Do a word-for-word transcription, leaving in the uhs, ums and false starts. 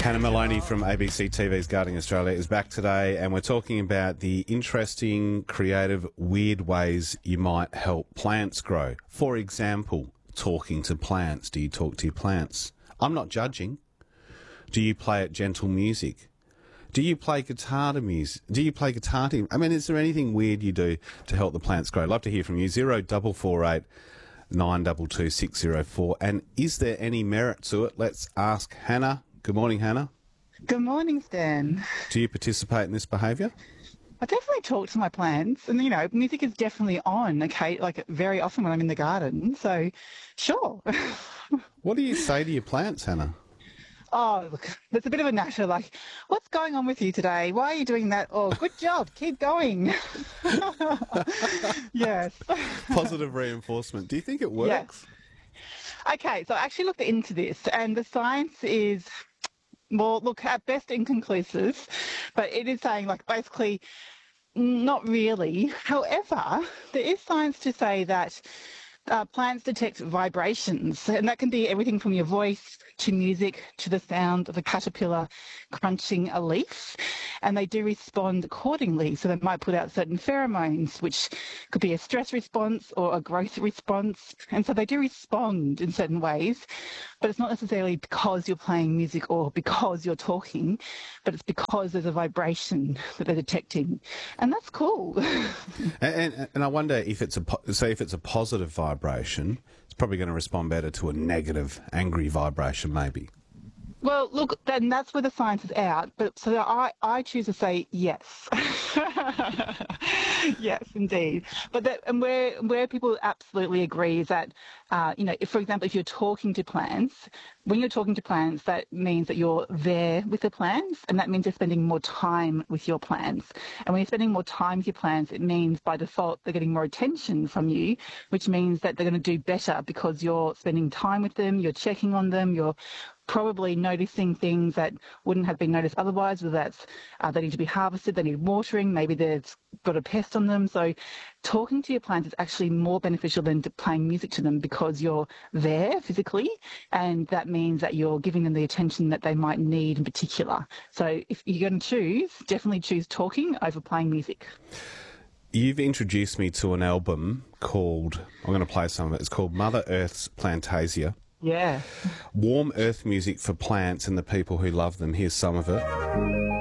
Hannah Maloney from A B C T V's Gardening Australia is back today, and we're talking about the interesting, creative, weird ways you might help plants grow. For example, talking to plants. Do you talk to your plants? I'm not judging. Do you play at gentle music? Do you play guitar to music? Do you play guitar to... I mean, is there anything weird you do to help the plants grow? I'd love to hear from you. Zero double four eight nine two two six zero four. And is there any merit to it? Let's ask Hannah. Good morning, Hannah. Good morning, Stan. Do you participate in this behaviour? I definitely talk to my plants, and you know, music is definitely on. Okay, like very often when I'm in the garden. So, sure. What do you say to your plants, Hannah? Oh, look, there's a bit of a natter, like, what's going on with you today? Why are you doing that? Oh, good job, keep going. Yes. Positive reinforcement. Do you think it works? Yes. Okay, so I actually looked into this, and the science is, well, look, at best inconclusive, but it is saying, like, basically, not really. However, there is science to say that uh, plants detect vibrations, and that can be everything from your voice to music to the sound of a caterpillar crunching a leaf, and they do respond accordingly. So they might put out certain pheromones, which could be a stress response or a growth response, and so they do respond in certain ways, but it's not necessarily because you're playing music or because you're talking, but it's because there's a vibration that they're detecting, and that's cool. and, and, and I wonder if it's a po- say if it's a positive vibration, it's probably going to respond better to a negative, angry vibration, maybe. Well, look, then that's where the science is out. But so I, I choose to say yes. Yes, indeed. But that, and where where people absolutely agree is that, uh, you know, if, for example, if you're talking to plants, when you're talking to plants, that means that you're there with the plants, and that means you're spending more time with your plants. And when you're spending more time with your plants, it means by default they're getting more attention from you, which means that they're going to do better because you're spending time with them, you're checking on them, you're probably noticing things that wouldn't have been noticed otherwise, whether that's uh, they need to be harvested, they need watering, maybe they've got a pest on them. So talking to your plants is actually more beneficial than to playing music to them because you're there physically, and that means that you're giving them the attention that they might need in particular. So if you're going to choose, definitely choose talking over playing music. You've introduced me to an album called, I'm going to play some of it, it's called Mother Earth's Plantasia. Yeah. Warm earth music for plants and the people who love them. Here's some of it.